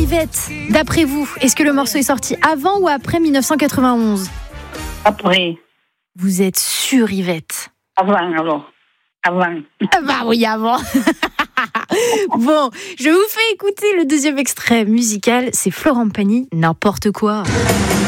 Yvette, d'après vous, est-ce que le morceau est sorti avant ou après 1991 ? Après. Vous êtes sûre, Yvette ? Avant, alors. Avant. Ah bah oui, avant. Bon, je vous fais écouter le deuxième extrait musical. C'est Florent Pagny, N'importe quoi.